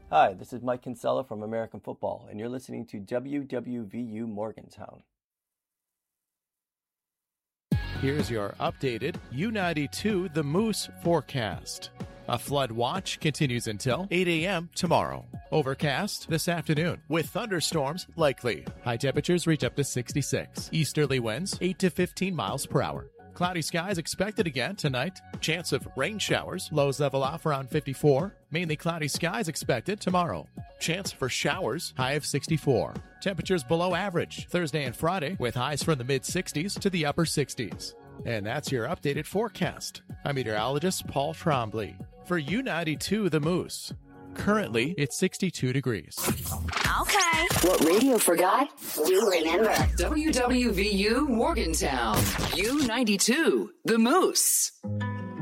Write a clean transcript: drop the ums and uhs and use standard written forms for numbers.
Hi, this is Mike Kinsella from American Football, and you're listening to WWVU Morgantown. Here's your updated U92 The Moose forecast. A flood watch continues until 8 a.m. tomorrow. Overcast this afternoon with thunderstorms likely. High temperatures reach up to 66. Easterly winds 8 to 15 miles per hour. Cloudy skies expected again tonight. Chance of rain showers. Lows level off around 54. Mainly cloudy skies expected tomorrow. Chance for showers. High of 64. Temperatures below average Thursday and Friday with highs from the mid-60s to the upper 60s. And that's your updated forecast. I'm meteorologist Paul Trombley for U92 The Moose. Currently, it's 62 degrees. Okay. What radio forgot, we'll remember. WWVU Morgantown. U92 The Moose.